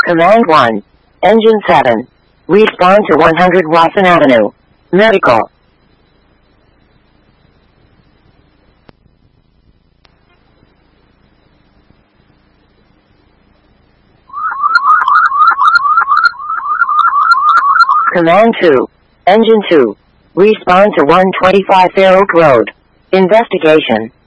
Command 1. Engine 7. Respond to 100 Wasson Avenue. Medical. Command 2. Engine 2. Respond to 125 Fair Oak Road. Investigation.